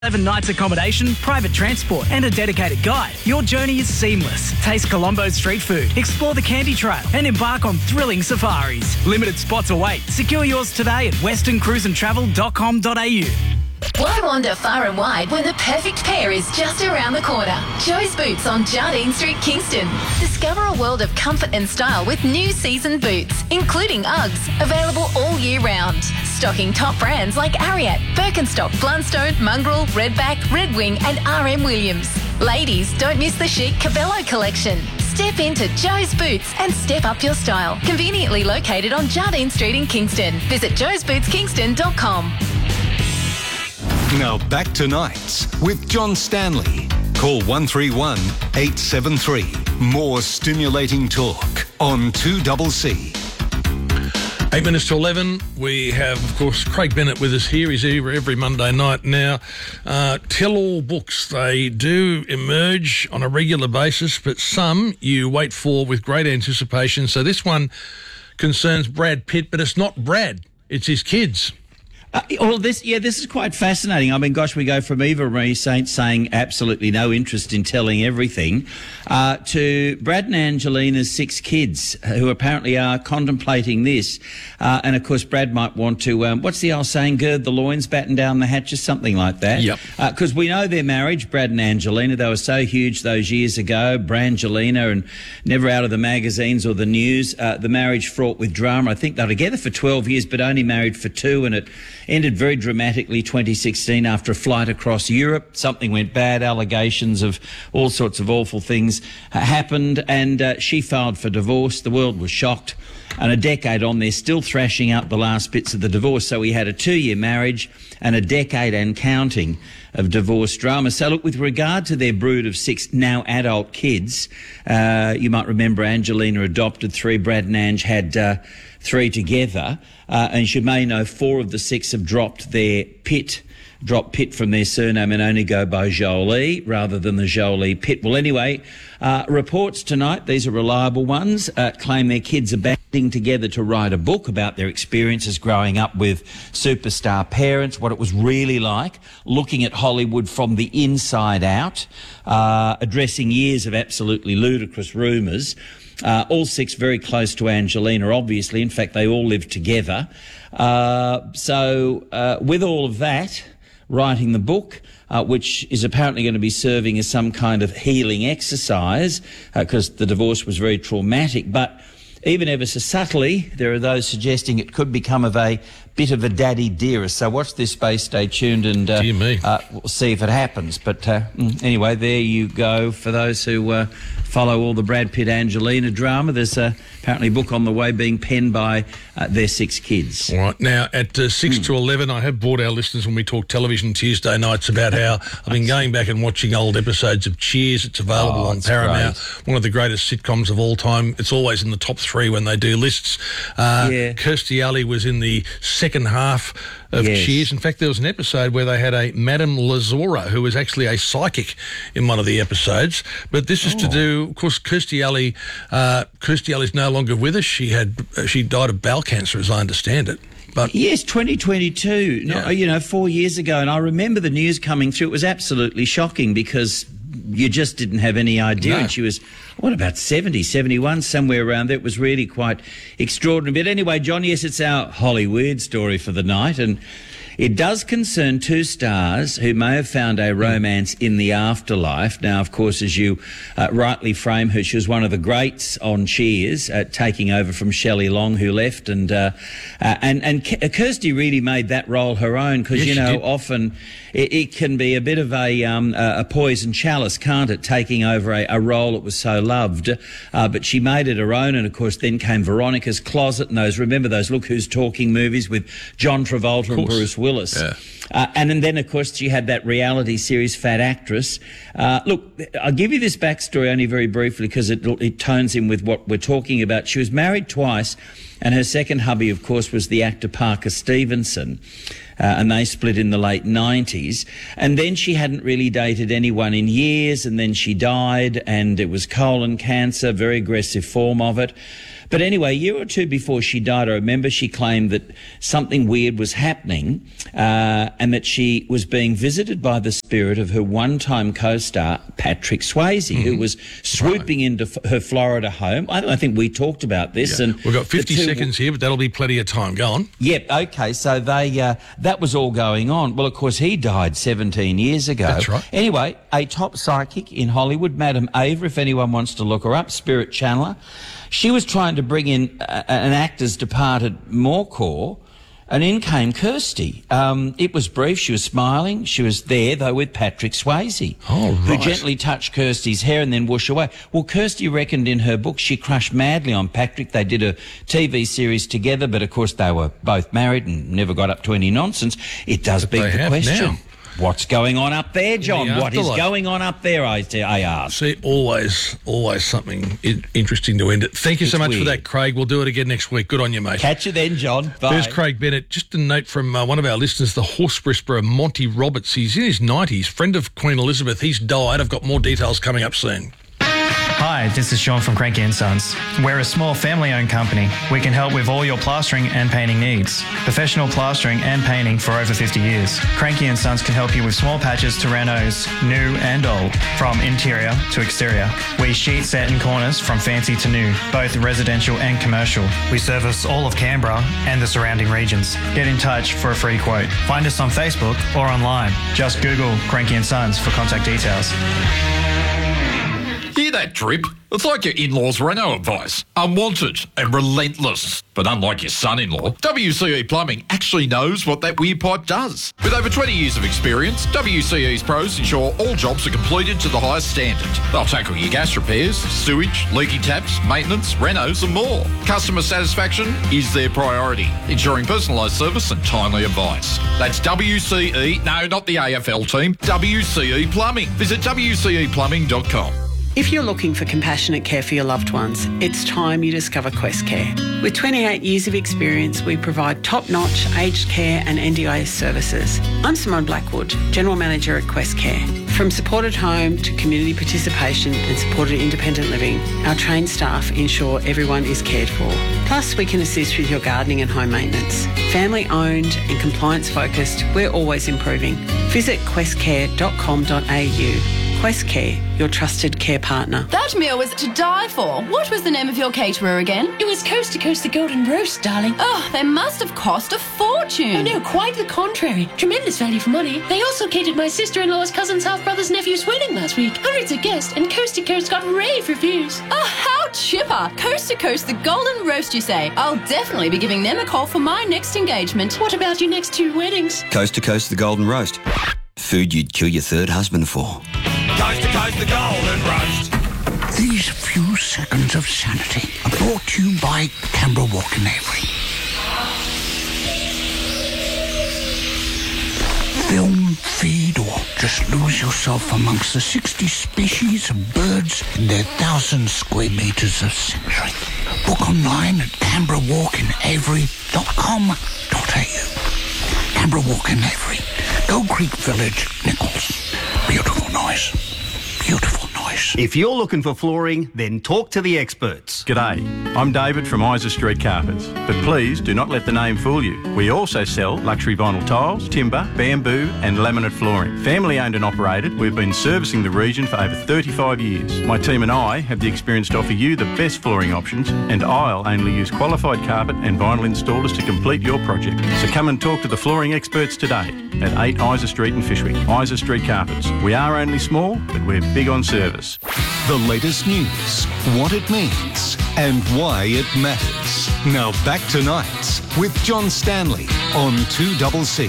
11 nights accommodation, private transport and a dedicated guide. Your journey is seamless. Taste Colombo's street food, explore the Candy Trail and embark on thrilling safaris. Limited spots await. Secure yours today at westerncruiseandtravel.com.au. Why wander far and wide when the perfect pair is just around the corner? Joe's Boots on Jardine Street, Kingston. Discover a world of comfort and style with new season boots, including Uggs, available all year round. Stocking top brands like Ariat, Birkenstock, Blundstone, Mongrel, Redback, Red Wing and RM Williams. Ladies, don't miss the chic Cabello collection. Step into Joe's Boots and step up your style. Conveniently located on Jardine Street in Kingston. Visit joesbootskingston.com. Now back to Nights with John Stanley. Call 131 873. More stimulating talk on 2CC. 8 minutes to 11. We have, of course, Craig Bennett with us here. He's here every Monday night now. Tell-all books, they do emerge on a regular basis, but some you wait for with great anticipation. So this one concerns Brad Pitt, but it's not Brad. It's his kids. This is quite fascinating. I mean, gosh, we go from Eva Marie Saint saying absolutely no interest in telling everything to Brad and Angelina's 6 kids who apparently are contemplating this. And, of course, Brad might want to, what's the old saying, gird the loins, batten down the hatches, something like that. Yep. Because we know their marriage, Brad and Angelina, they were so huge those years ago, Brangelina, and never out of the magazines or the news. The marriage fraught with drama. I think they were together for 12 years but only married for 2, and it ended very dramatically 2016 after a flight across Europe. Something went bad, allegations of all sorts of awful things happened, and she filed for divorce. The world was shocked, and a decade on, they're still thrashing out the last bits of the divorce. So we had a 2-year marriage and a decade and counting of divorce drama. So look, with regard to their brood of 6 now adult kids, you might remember Angelina adopted 3, Brad and Ange had 3 together, and you may know 4 of the 6 have dropped Pitt from their surname and only go by Jolie rather than the Jolie Pitt. Well, anyway, reports tonight, these are reliable ones, claim their kids are banding together to write a book about their experiences growing up with superstar parents, what it was really like, looking at Hollywood from the inside out, addressing years of absolutely ludicrous rumours. All 6 very close to Angelina, obviously. In fact, they all live together. So with all of that, writing the book, which is apparently going to be serving as some kind of healing exercise, because the divorce was very traumatic. But even ever so subtly, there are those suggesting it could become of a bit of a daddy dearest. So watch this space, stay tuned, and we'll see if it happens. But anyway, there you go. For those who follow all the Brad Pitt Angelina drama, there's apparently a book on the way being penned by their 6 kids. All right. Now, at 6 to 11, I have brought our listeners when we talk television Tuesday nights about how I've been going back and watching old episodes of Cheers. It's available on Paramount. Great. One of the greatest sitcoms of all time. It's always in the top 3 when they do lists. Kirstie Alley was in the second half of Cheers. In fact, there was an episode where they had a Madame Lazora, who was actually a psychic in one of the episodes. But this is to do, of course, Kirstie Alley's no longer with us. She died of bowel cancer, as I understand it. But yes, 2022, 4 years ago. And I remember the news coming through. It was absolutely shocking because you just didn't have any idea. No. And she was, about 70, 71, somewhere around there. It was really quite extraordinary. But anyway, John, yes, it's our Hollywood story for the night. And it does concern 2 stars who may have found a romance in the afterlife. Now, of course, as you rightly frame her, she was one of the greats on Cheers, taking over from Shelley Long, who left. And Kirstie really made that role her own because, often it can be a bit of a poison chalice, can't it, taking over a role that was so loved. But she made it her own. And, of course, then came Veronica's Closet and remember those Look Who's Talking movies with John Travolta and Bruce Willis. Yeah. And then, of course, she had that reality series, Fat Actress. Look, I'll give you this backstory only very briefly because it tones in with what we're talking about. She was married twice. And her second hubby, of course, was the actor Parker Stevenson. And they split in the late 90s. And then she hadn't really dated anyone in years, and then she died, and it was colon cancer, very aggressive form of it. But anyway, a year or two before she died, I remember she claimed that something weird was happening and that she was being visited by the spirit of her one-time co-star, Patrick Swayze, who was swooping into her Florida home. I think we talked about this. Yeah. And we've got 50 seconds here, but that'll be plenty of time. Go on. Yep, okay, so that was all going on. Well, of course, he died 17 years ago. That's right. Anyway, a top psychic in Hollywood, Madame Ava, if anyone wants to look her up, spirit channeler. She was trying to bring in an actor's departed Morcor, and in came Kirsty. It was brief. She was smiling. She was there, though, with Patrick Swayze, who gently touched Kirsty's hair and then whooshed away. Well, Kirsty reckoned in her book she crushed madly on Patrick. They did a TV series together, but, of course, they were both married and never got up to any nonsense. It does beg the question. Now. What's going on up there, John? What is going on up there, I ask? See, always something interesting to end it. Thank you so much for that, Craig. We'll do it again next week. Good on you, mate. Catch you then, John. Bye. There's Craig Bennett. Just a note from one of our listeners, the horse whisperer, Monty Roberts. He's in his 90s, friend of Queen Elizabeth. He's died. I've got more details coming up soon. Hi, this is Sean from Cranky & Sons. We're a small family-owned company. We can help with all your plastering and painting needs. Professional plastering and painting for over 50 years. Cranky & Sons can help you with small patches to renos, new and old, from interior to exterior. We sheet, set and corners from fancy to new, both residential and commercial. We service all of Canberra and the surrounding regions. Get in touch for a free quote. Find us on Facebook or online. Just Google Cranky & Sons for contact details. Hear that drip? It's like your in-laws' reno advice. Unwanted and relentless. But unlike your son-in-law, WCE Plumbing actually knows what that weird pipe does. With over 20 years of experience, WCE's pros ensure all jobs are completed to the highest standard. They'll tackle your gas repairs, sewage, leaky taps, maintenance, renos and more. Customer satisfaction is their priority, ensuring personalised service and timely advice. That's WCE, no, not the AFL team, WCE Plumbing. Visit WCEplumbing.com. If you're looking for compassionate care for your loved ones, it's time you discover Quest Care. With 28 years of experience, we provide top-notch aged care and NDIS services. I'm Simone Blackwood, General Manager at Quest Care. From supported home to community participation and supported independent living, our trained staff ensure everyone is cared for. Plus, we can assist with your gardening and home maintenance. Family-owned and compliance-focused, we're always improving. Visit questcare.com.au. Quest Care, your trusted care partner. That meal was to die for. What was the name of your caterer again? It was Coast to Coast the Golden Roast, darling. Oh, they must have cost a fortune. Oh no, quite the contrary. Tremendous value for money. They also catered my sister-in-law's cousin's half-brother's nephew's wedding last week. Hundreds of guests, and Coast to Coast got rave reviews. Oh, how chipper. Coast to Coast the Golden Roast, you say? I'll definitely be giving them a call for my next engagement. What about your next 2 weddings? Coast to Coast the Golden Roast. Food you'd kill your third husband for. Coast to Coast the Golden Roast. These few seconds of sanity are brought to you by Canberra Walk in Avery. Film, feed, or just lose yourself amongst the 60 species of birds in their 1,000 square metres of sanctuary. Book online at canberrawalkinavery.com.au. Canberra Walk in Avery, Gold Creek Village, Nichols. Beautiful noise. Beautiful noise. If you're looking for flooring, then talk to the experts. G'day, I'm David from Isa Street Carpets, but please do not let the name fool you. We also sell luxury vinyl tiles, timber, bamboo and laminate flooring. Family owned and operated, we've been servicing the region for over 35 years. My team and I have the experience to offer you the best flooring options, and I'll only use qualified carpet and vinyl installers to complete your project. So come and talk to the flooring experts today at 8 Isa Street in Fyshwick. Isa Street Carpets. We are only small, but we're big on service. The latest news, what it means, and why it matters. Now back to Nights with John Stanley on 2CC.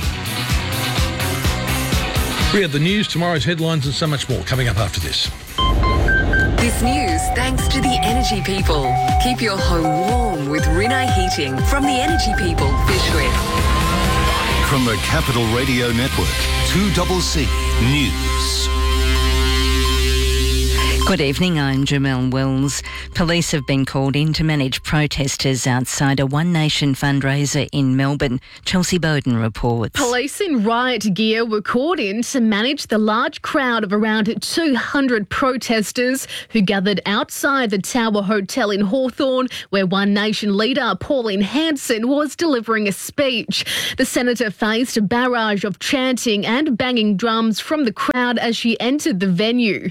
We have the news, tomorrow's headlines and so much more coming up after this. This news thanks to the Energy People. Keep your home warm with Rinnai Heating from the Energy People, Fyshwick. From the Capital Radio Network, 2CC News. Good evening, I'm Jamelle Wills. Police have been called in to manage protesters outside a One Nation fundraiser in Melbourne. Chelsea Bowden reports. Police in riot gear were called in to manage the large crowd of around 200 protesters who gathered outside the Tower Hotel in Hawthorn, where One Nation leader Pauline Hanson was delivering a speech. The senator faced a barrage of chanting and banging drums from the crowd as she entered the venue.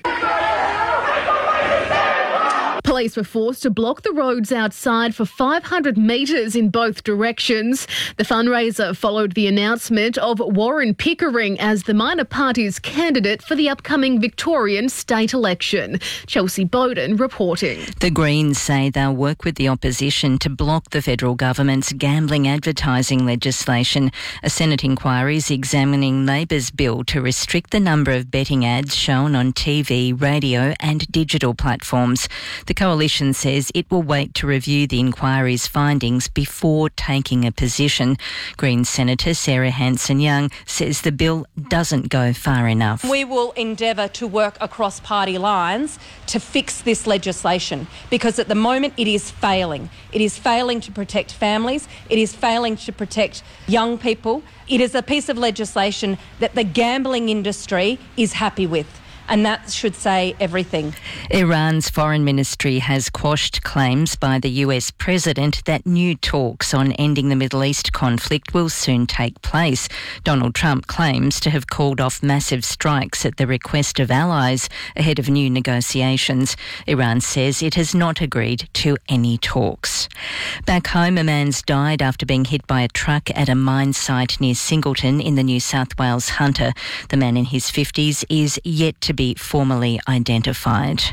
Police were forced to block the roads outside for 500 metres in both directions. The fundraiser followed the announcement of Warren Pickering as the minor party's candidate for the upcoming Victorian state election. Chelsea Bowden reporting. The Greens say they'll work with the opposition to block the federal government's gambling advertising legislation. A Senate inquiry is examining Labor's bill to restrict the number of betting ads shown on TV, radio and digital platforms. The Coalition says it will wait to review the inquiry's findings before taking a position. Greens Senator Sarah Hanson-Young says the bill doesn't go far enough. We will endeavour to work across party lines to fix this legislation because at the moment it is failing. It is failing to protect families. It is failing to protect young people. It is a piece of legislation that the gambling industry is happy with. And that should say everything. Iran's foreign ministry has quashed claims by the US president that new talks on ending the Middle East conflict will soon take place. Donald Trump claims to have called off massive strikes at the request of allies ahead of new negotiations. Iran says it has not agreed to any talks. Back home, a man's died after being hit by a truck at a mine site near Singleton in the New South Wales Hunter. The man in his 50s is yet to be formally identified.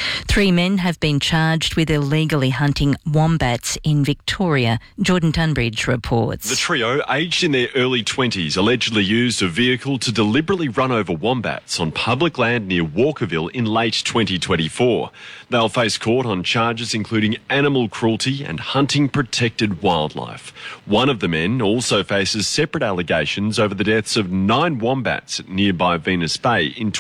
3 men have been charged with illegally hunting wombats in Victoria. Jordan Tunbridge reports. The trio, aged in their early 20s, allegedly used a vehicle to deliberately run over wombats on public land near Walkerville in late 2024. They'll face court on charges including animal cruelty and hunting protected wildlife. One of the men also faces separate allegations over the deaths of 9 wombats at nearby Venus Bay in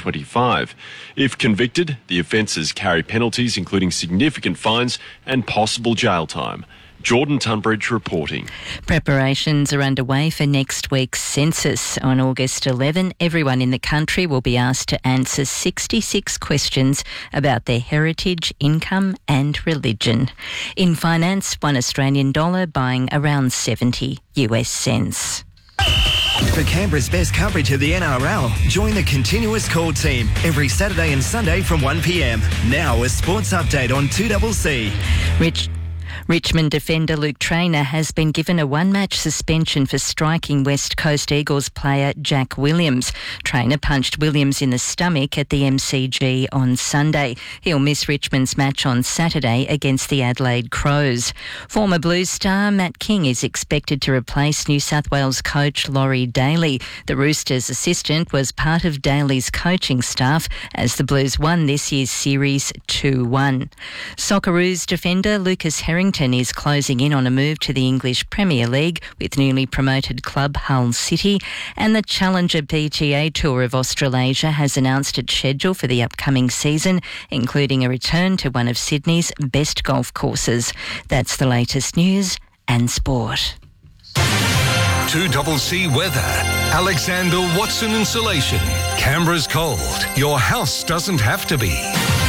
2025. If convicted, the offences carry penalties including significant fines and possible jail time. Jordan Tunbridge reporting. Preparations are underway for next week's census. On August 11, everyone in the country will be asked to answer 66 questions about their heritage, income and religion. In finance, $1 Australian dollar buying around 70 US cents. For Canberra's best coverage of the NRL, join the Continuous Call team every Saturday and Sunday from 1 p.m. Now a sports update on 2CC. Richmond defender Luke Traynor has been given a 1-match suspension for striking West Coast Eagles player Jack Williams. Traynor punched Williams in the stomach at the MCG on Sunday. He'll miss Richmond's match on Saturday against the Adelaide Crows. Former Blues star Matt King is expected to replace New South Wales coach Laurie Daly. The Roosters' assistant was part of Daly's coaching staff as the Blues won this year's series 2-1. Socceroos defender Lucas Harrington is closing in on a move to the English Premier League with newly promoted club Hull City, and the Challenger PGA Tour of Australasia has announced its schedule for the upcoming season, including a return to one of Sydney's best golf courses. That's the latest news and sport. 2CC weather. Alexander Watson Insulation. Canberra's cold. Your house doesn't have to be.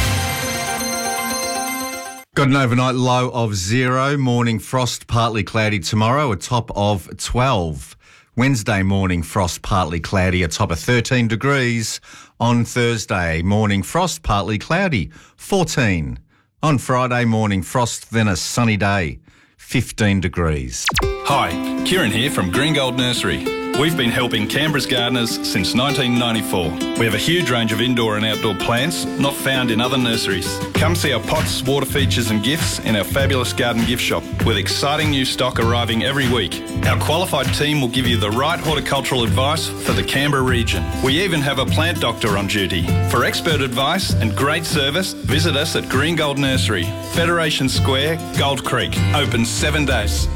Got an overnight low of 0. Morning frost, partly cloudy tomorrow, a top of 12. Wednesday morning frost, partly cloudy, a top of 13 degrees. On Thursday, morning frost, partly cloudy, 14. On Friday, morning frost, then a sunny day, 15 degrees. Hi, Kieran here from Green Gold Nursery. We've been helping Canberra's gardeners since 1994. We have a huge range of indoor and outdoor plants not found in other nurseries. Come see our pots, water features and gifts in our fabulous garden gift shop with exciting new stock arriving every week. Our qualified team will give you the right horticultural advice for the Canberra region. We even have a plant doctor on duty. For expert advice and great service, visit us at Green Gold Nursery, Federation Square, Gold Creek. Open 7 days.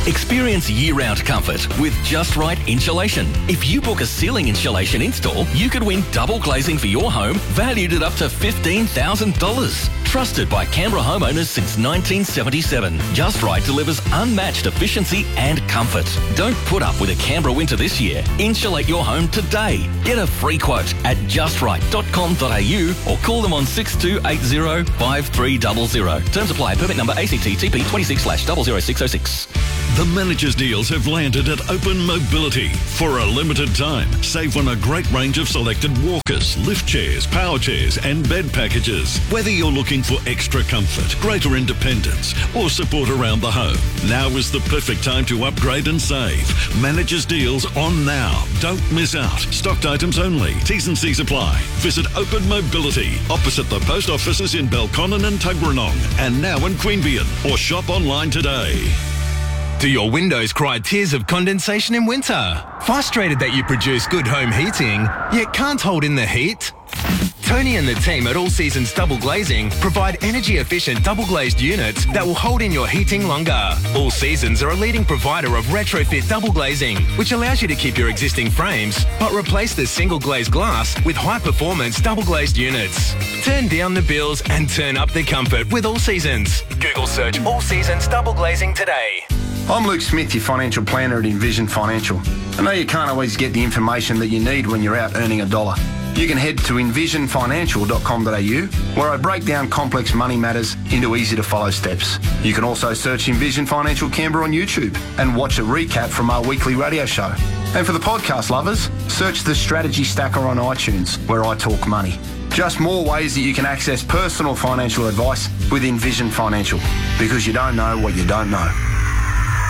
Experience year-round comfort with Just Right Insulation. If you book a ceiling insulation install, you could win double glazing for your home valued at up to $15,000. Trusted by Canberra homeowners since 1977, Just Right delivers unmatched efficiency and comfort. Don't put up with a Canberra winter this year. Insulate your home today. Get a free quote at justright.com.au or call them on 6280 5300. Terms apply. Permit number ACT TP 26/00606. The Manager's Deals have landed at Open Mobility. For a limited time, save on a great range of selected walkers, lift chairs, power chairs and bed packages. Whether you're looking for extra comfort, greater independence or support around the home, now is the perfect time to upgrade and save. Manager's Deals on now. Don't miss out. Stocked items only. T's and C's apply. Visit Open Mobility opposite the post offices in Belconnen and Tuggeranong and now in Queanbeyan, or shop online today. Do your windows cry tears of condensation in winter? Frustrated that you produce good home heating, yet can't hold in the heat? Tony and the team at All Seasons Double Glazing provide energy-efficient double-glazed units that will hold in your heating longer. All Seasons are a leading provider of retrofit double glazing, which allows you to keep your existing frames, but replace the single-glazed glass with high-performance double-glazed units. Turn down the bills and turn up the comfort with All Seasons. Google search All Seasons Double Glazing today. I'm Luke Smith, your financial planner at Envision Financial. I know you can't always get the information that you need when you're out earning a dollar. You can head to envisionfinancial.com.au, where I break down complex money matters into easy-to-follow steps. You can also search Envision Financial Canberra on YouTube and watch a recap from our weekly radio show. And for the podcast lovers, search The Strategy Stacker on iTunes, where I talk money. Just more ways that you can access personal financial advice with Envision Financial, because you don't know what you don't know.